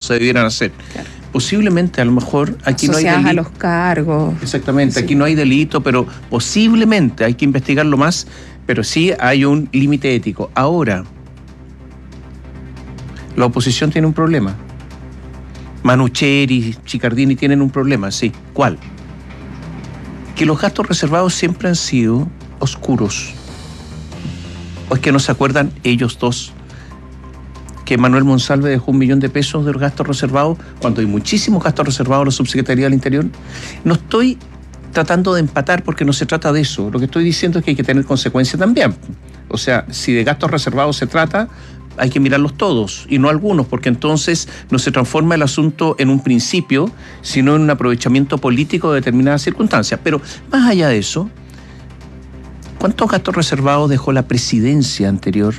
se debieran hacer. Claro. Posiblemente, a lo mejor, aquí no hay delito. A los cargos. Exactamente, sí. Aquí no hay delito, pero posiblemente hay que investigarlo más, pero sí hay un límite ético. Ahora, la oposición tiene un problema. Manucheri, Chicardini tienen un problema, sí. ¿Cuál? Que los gastos reservados siempre han sido oscuros. ¿O es que no se acuerdan ellos dos que Manuel Monsalve dejó $1 millón de pesos de gastos reservados cuando hay muchísimos gastos reservados en la Subsecretaría del Interior? No estoy tratando de empatar porque no se trata de eso. Lo que estoy diciendo es que hay que tener consecuencias también. O sea, si de gastos reservados se trata, hay que mirarlos todos y no algunos, porque entonces no se transforma el asunto en un principio, sino en un aprovechamiento político de determinadas circunstancias. Pero más allá de eso, ¿cuántos gastos reservados dejó la presidencia anterior?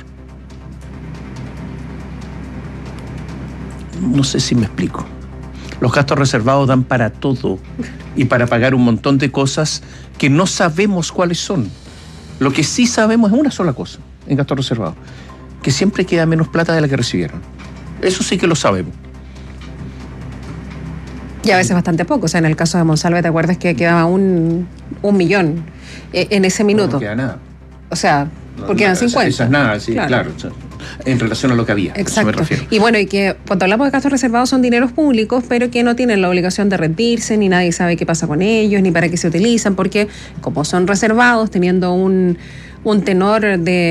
No sé si me explico. Los gastos reservados dan para todo y para pagar un montón de cosas que no sabemos cuáles son. Lo que sí sabemos es una sola cosa en gastos reservados, que siempre queda menos plata de la que recibieron. Eso sí que lo sabemos. Y a veces bastante poco. O sea, en el caso de Monsalve, ¿te acuerdas que quedaba un millón en ese minuto? No queda nada. O sea, porque eran 50. Eso es nada, sí, claro. En relación a lo que había. Exacto. Eso me refiero. Y bueno, y que cuando hablamos de gastos reservados son dineros públicos, pero que no tienen la obligación de rendirse, ni nadie sabe qué pasa con ellos, ni para qué se utilizan, porque como son reservados, teniendo un tenor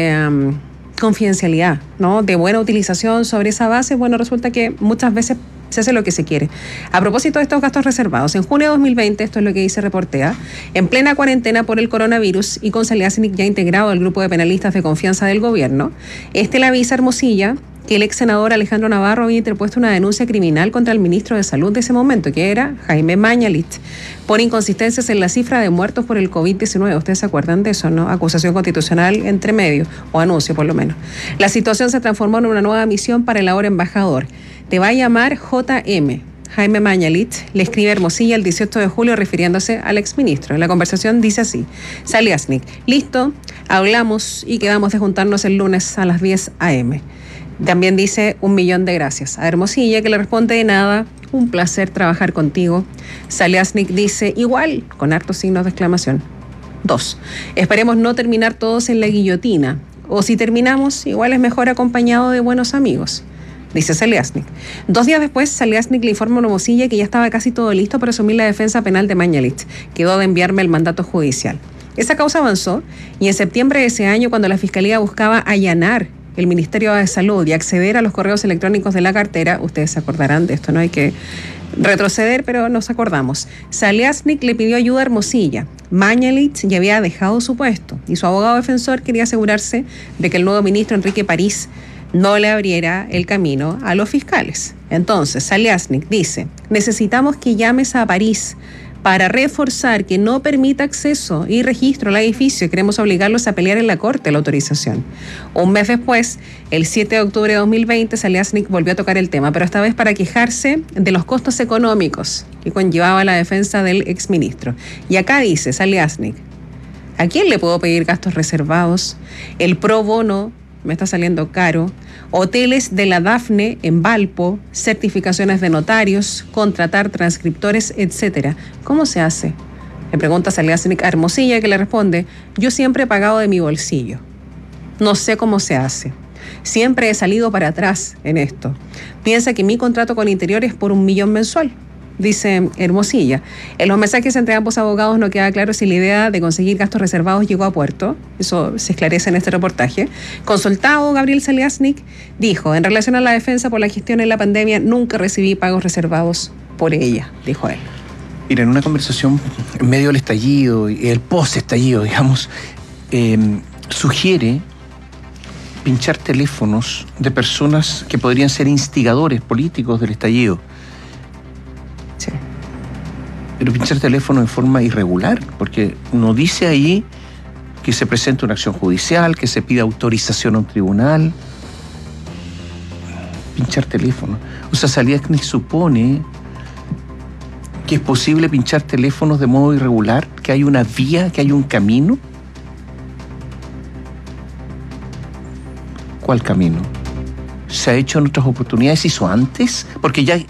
de confidencialidad, ¿no? De buena utilización sobre esa base, bueno, resulta que muchas veces se hace lo que se quiere. A propósito de estos gastos reservados, en junio de 2020, esto es lo que dice Reportea, en plena cuarentena por el coronavirus y con Saliasnik ya integrado al grupo de penalistas de confianza del gobierno, le avisa a Hermosilla que el ex senador Alejandro Navarro había interpuesto una denuncia criminal contra el ministro de Salud de ese momento, que era Jaime Mañalich, por inconsistencias en la cifra de muertos por el COVID-19. Ustedes se acuerdan de eso, ¿no? Acusación constitucional entre medio, o anuncio por lo menos. La situación se transformó en una nueva misión para el ahora embajador. Te va a llamar JM. Jaime Mañalich le escribe a Hermosilla el 18 de julio refiriéndose al exministro. La conversación dice así: Saliasnik, listo, hablamos y quedamos de juntarnos el lunes a las 10 a.m. También dice 1 millón de gracias a Hermosilla, que le responde de nada, un placer trabajar contigo. Saliasnik dice igual, con hartos signos de exclamación. 2. Esperemos no terminar todos en la guillotina, o si terminamos, igual es mejor acompañado de buenos amigos, dice Saliasnik. 2 días después, Saliasnik le informa a Hermosilla que ya estaba casi todo listo para asumir la defensa penal de Mañalich. Quedó de enviarme el mandato judicial. Esa causa avanzó y en septiembre de ese año, cuando la Fiscalía buscaba allanar el Ministerio de Salud y acceder a los correos electrónicos de la cartera, ustedes se acordarán de esto, no hay que retroceder, pero nos acordamos. Saliasnik le pidió ayuda a Hermosilla. Mañalich ya había dejado su puesto y su abogado defensor quería asegurarse de que el nuevo ministro Enrique París no le abriera el camino a los fiscales. Entonces, Saliasnik dice: necesitamos que llames a París para reforzar que no permita acceso y registro al edificio. Queremos obligarlos a pelear en la corte la autorización. Un mes después, el 7 de octubre de 2020, Saliasnik volvió a tocar el tema, pero esta vez para quejarse de los costos económicos que conllevaba la defensa del exministro. Y acá dice Saliasnik: ¿a quién le puedo pedir gastos reservados? El pro bono me está saliendo caro, hoteles de la Dafne en Valpo, certificaciones de notarios, contratar transcriptores, etcétera. ¿Cómo se hace? Le pregunta Saliasnik a Hermosilla, que le responde: yo siempre he pagado de mi bolsillo. No sé cómo se hace. Siempre he salido para atrás en esto. Piensa que mi contrato con Interior es por 1 millón mensual, dice Hermosilla. En los mensajes entre ambos abogados no queda claro si la idea de conseguir gastos reservados llegó a puerto. Eso se esclarece en este reportaje. Consultado, Gabriel Saliasnik dijo: en relación a la defensa por la gestión en la pandemia, nunca recibí pagos reservados por ella, dijo él. Mira, en una conversación en medio del estallido y el post-estallido, digamos, sugiere pinchar teléfonos de personas que podrían ser instigadores políticos del estallido. Sí. Pero pinchar teléfono en forma irregular, porque no dice ahí que se presente una acción judicial, que se pida autorización a un tribunal. Pinchar teléfono. O sea, Saliasnik supone que es posible pinchar teléfonos de modo irregular, que hay una vía, que hay un camino. ¿Cuál camino? ¿Se ha hecho en otras oportunidades? ¿Se hizo antes? Porque ya